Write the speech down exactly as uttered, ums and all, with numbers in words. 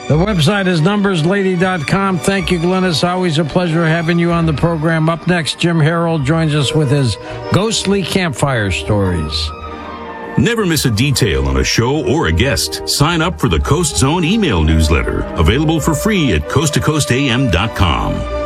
The website is numbers lady dot com. Thank you, Glynis. Always a pleasure having you on the program. Up next, Jim Harold joins us with his ghostly campfire stories. Never miss a detail on a show or a guest. Sign up for the Coast Zone email newsletter, available for free at coast to coast a m dot com.